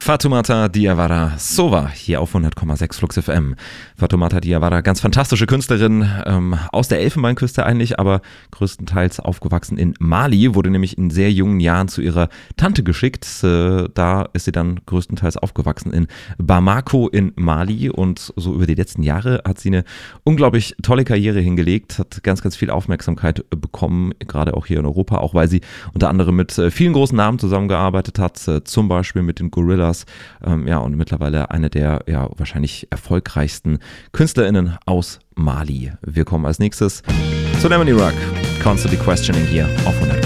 Fatoumata Diawara Sova hier auf 100,6 Flux FM. Fatoumata Diawara, ganz fantastische Künstlerin aus der Elfenbeinküste eigentlich, aber größtenteils aufgewachsen in Mali, wurde nämlich in sehr jungen Jahren zu ihrer Tante geschickt. Da ist sie dann größtenteils aufgewachsen in Bamako in Mali und so über die letzten Jahre hat sie eine unglaublich tolle Karriere hingelegt, hat ganz, ganz viel Aufmerksamkeit bekommen, gerade auch hier in Europa, auch weil sie unter anderem mit vielen großen Namen zusammengearbeitet hat, zum Beispiel mit den Gorillas, und mittlerweile eine der wahrscheinlich erfolgreichsten KünstlerInnen aus Mali. Wir kommen als nächstes zu Lemony Rock. Constantly Questioning hier auf 100,6.